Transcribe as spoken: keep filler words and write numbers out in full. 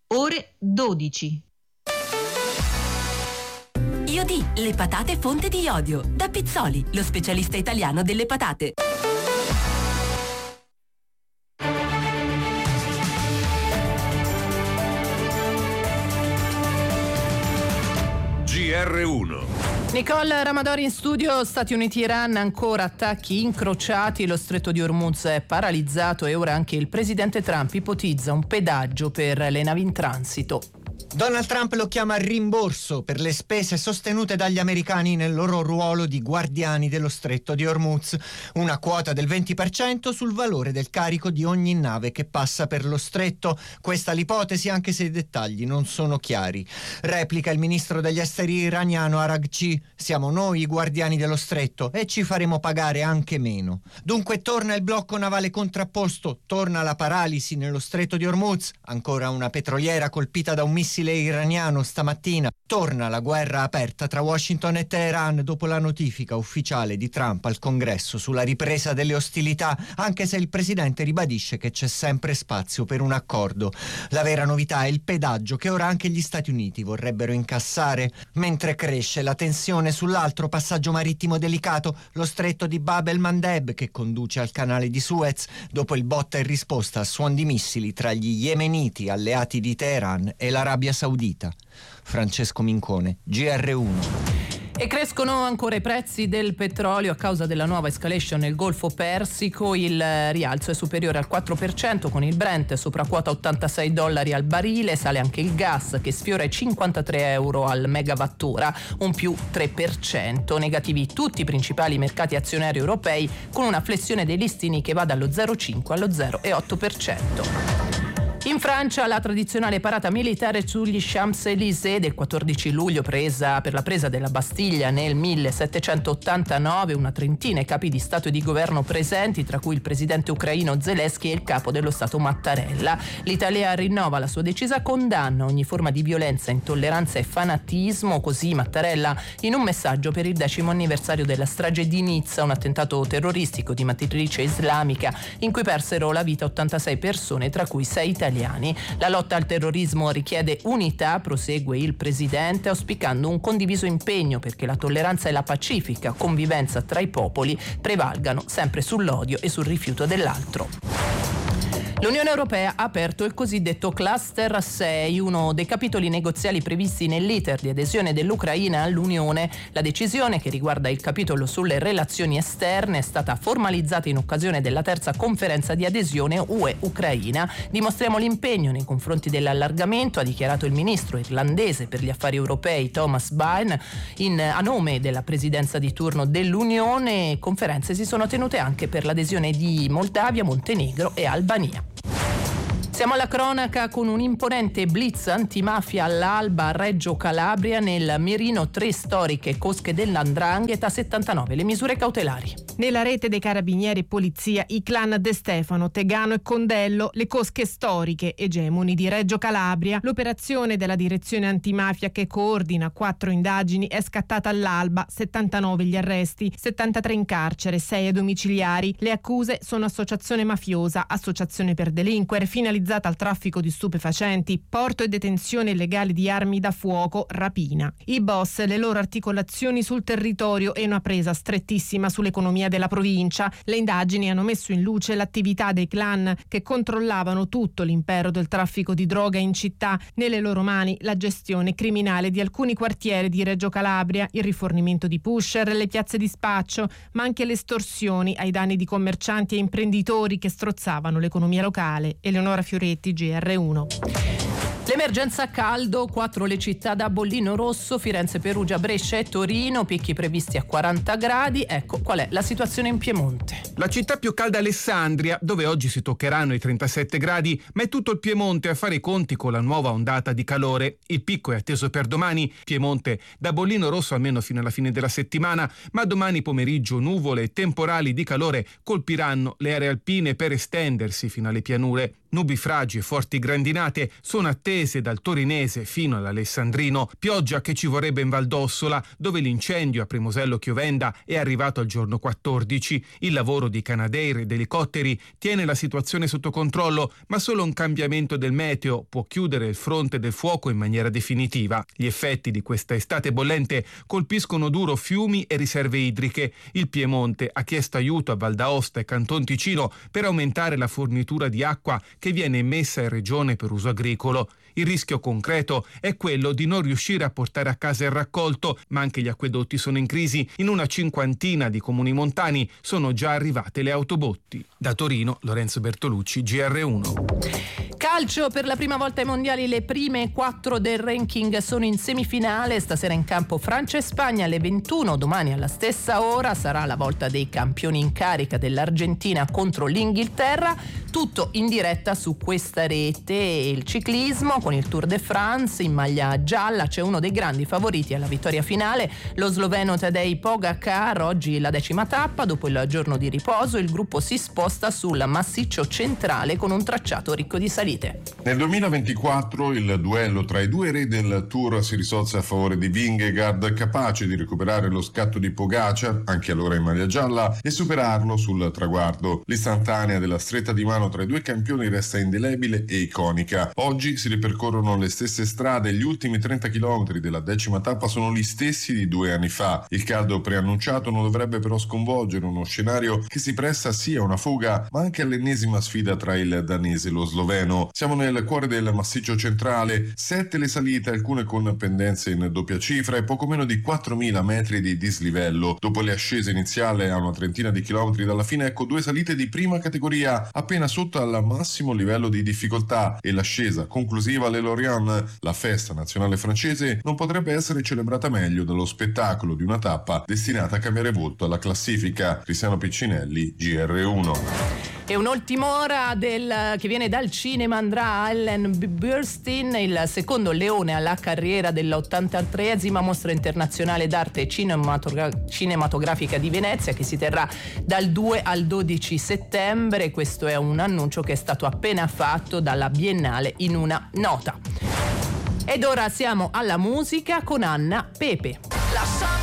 ore dodici. Iodi, le patate fonte di iodio. Da Pizzoli, lo specialista italiano delle patate. G R uno. Nicole Ramadori in studio. Stati Uniti-Iran, ancora attacchi incrociati, lo stretto di Hormuz è paralizzato e ora anche il presidente Trump ipotizza un pedaggio per le navi in transito. Donald Trump lo chiama rimborso per le spese sostenute dagli americani nel loro ruolo di guardiani dello stretto di Hormuz, una quota del venti per cento sul valore del carico di ogni nave che passa per lo stretto. Questa è l'ipotesi, anche se i dettagli non sono chiari. Replica il ministro degli esteri iraniano Araghchi: siamo noi i guardiani dello stretto e ci faremo pagare anche meno. Dunque torna il blocco navale contrapposto, torna la paralisi nello stretto di Hormuz, ancora una petroliera colpita da un missile iraniano stamattina, torna la guerra aperta tra Washington e Teheran dopo la notifica ufficiale di Trump al Congresso sulla ripresa delle ostilità, anche se il presidente ribadisce che c'è sempre spazio per un accordo. La vera novità è il pedaggio che ora anche gli Stati Uniti vorrebbero incassare, mentre cresce la tensione sull'altro passaggio marittimo delicato, lo stretto di Bab el-Mandeb, che conduce al canale di Suez, dopo il botta e risposta a suon di missili tra gli yemeniti alleati di Teheran e l'Arabia Saudita. Francesco Mincone, G R uno. E crescono ancora i prezzi del petrolio a causa della nuova escalation nel Golfo Persico. Il rialzo è superiore al quattro per cento, con il Brent sopra quota ottantasei dollari al barile. Sale anche il gas, che sfiora i cinquantatré euro al megawattora, un più tre per cento. Negativi tutti i principali mercati azionari europei, con una flessione dei listini che va dallo zero virgola cinque allo zero virgola otto per cento. In Francia la tradizionale parata militare sugli Champs-Élysées del quattordici luglio, presa per la presa della Bastiglia nel millesettecentottantanove, una trentina i capi di Stato e di governo presenti, tra cui il presidente ucraino Zelensky e il capo dello Stato Mattarella. L'Italia rinnova la sua decisa condanna a ogni forma di violenza, intolleranza e fanatismo, così Mattarella in un messaggio per il decimo anniversario della strage di Nizza, un attentato terroristico di matrice islamica in cui persero la vita ottantasei persone, tra cui sei italiani. La lotta al terrorismo richiede unità, prosegue il presidente, auspicando un condiviso impegno perché la tolleranza e la pacifica convivenza tra i popoli prevalgano sempre sull'odio e sul rifiuto dell'altro. L'Unione Europea ha aperto il cosiddetto Cluster sei, uno dei capitoli negoziali previsti nell'iter di adesione dell'Ucraina all'Unione. La decisione, che riguarda il capitolo sulle relazioni esterne, è stata formalizzata in occasione della terza conferenza di adesione U E-Ucraina. Dimostriamo l'impegno nei confronti dell'allargamento, ha dichiarato il ministro irlandese per gli affari europei Thomas Byrne in, a nome della presidenza di turno dell'Unione. Conferenze si sono tenute anche per l'adesione di Moldavia, Montenegro e Albania. Siamo alla cronaca con un imponente blitz antimafia all'alba a Reggio Calabria. Nel mirino tre storiche cosche dell'Andrangheta, settantanove le misure cautelari. Nella rete dei carabinieri e polizia i clan De Stefano, Tegano e Condello, le cosche storiche egemoni di Reggio Calabria. L'operazione della direzione antimafia che coordina quattro indagini è scattata all'alba, settantanove gli arresti, settantatré in carcere, sei ai domiciliari. Le accuse sono associazione mafiosa, associazione per delinquere, finalizzata al traffico di stupefacenti, porto e detenzione illegale di armi da fuoco, rapina. I boss, le loro articolazioni sul territorio e una presa strettissima sull'economia della provincia. Le indagini hanno messo in luce l'attività dei clan che controllavano tutto l'impero del traffico di droga in città. Nelle loro mani la gestione criminale di alcuni quartieri di Reggio Calabria, il rifornimento di pusher, le piazze di spaccio, ma anche le estorsioni ai danni di commercianti e imprenditori che strozzavano l'economia locale. Eleonora Fioretti, G R uno. L'emergenza caldo, quattro le città da bollino rosso, Firenze, Perugia, Brescia e Torino, picchi previsti a quaranta gradi. Ecco qual è la situazione in Piemonte. La città più calda è Alessandria, dove oggi si toccheranno i trentasette gradi, ma è tutto il Piemonte a fare i conti con la nuova ondata di calore. Il picco è atteso per domani, Piemonte da bollino rosso almeno fino alla fine della settimana, ma domani pomeriggio nuvole e temporali di calore colpiranno le aree alpine per estendersi fino alle pianure. Nubi fragi e forti grandinate sono attese Matese dal Torinese fino all'Alessandrino, pioggia che ci vorrebbe in Valdossola, dove l'incendio a Primosello Chiovenda è arrivato al giorno quattordici. Il lavoro di Canadair ed elicotteri tiene la situazione sotto controllo, ma solo un cambiamento del meteo può chiudere il fronte del fuoco in maniera definitiva. Gli effetti di questa estate bollente colpiscono duro fiumi e riserve idriche. Il Piemonte ha chiesto aiuto a Val d'Aosta e Canton Ticino per aumentare la fornitura di acqua che viene immessa in regione per uso agricolo. Il rischio concreto è quello di non riuscire a portare a casa il raccolto, ma anche gli acquedotti sono in crisi. In una cinquantina di comuni montani sono già arrivate le autobotti. Da Torino, Lorenzo Bertolucci, G R uno. Calcio, per la prima volta ai mondiali le prime quattro del ranking sono in semifinale. Stasera in campo Francia e Spagna alle ventuno. Domani alla stessa ora sarà la volta dei campioni in carica dell'Argentina contro l'Inghilterra. Tutto in diretta su questa rete. Il ciclismo con il Tour de France in maglia gialla, c'è uno dei grandi favoriti alla vittoria finale, lo sloveno Tadej Pogačar. Oggi la decima tappa, dopo il giorno di riposo il gruppo si sposta sul massiccio centrale con un tracciato ricco di salite. Nel duemilaventiquattro il duello tra i due re del Tour si risolse a favore di Vingegaard, capace di recuperare lo scatto di Pogačar, anche allora in maglia gialla, e superarlo sul traguardo. L'istantanea della stretta di mano tra i due campioni resta indelebile e iconica. Oggi si ripercorrono le stesse strade, gli ultimi trenta chilometri della decima tappa sono gli stessi di due anni fa. Il caldo preannunciato non dovrebbe però sconvolgere uno scenario che si presta sia a una fuga ma anche all'ennesima sfida tra il danese e lo sloveno. Siamo nel cuore del massiccio centrale, sette le salite, alcune con pendenze in doppia cifra e poco meno di quattromila metri di dislivello. Dopo le ascese iniziali a una trentina di chilometri dalla fine, ecco due salite di prima categoria appena sotto al massimo livello di difficoltà, e l'ascesa conclusiva alle Lorient, la festa nazionale francese, non potrebbe essere celebrata meglio dallo spettacolo di una tappa destinata a cambiare volto alla classifica. Cristiano Piccinelli, G R uno. E un'ultima ora del, che viene dal cinema andrà Ellen Burstyn, il secondo leone alla carriera dell'ottantatreesima Mostra Internazionale d'Arte Cinematogra- Cinematografica di Venezia, che si terrà dal due al dodici settembre. Questo è un annuncio che è stato appena fatto dalla Biennale in una nota. Ed ora siamo alla musica con Anna Pepe.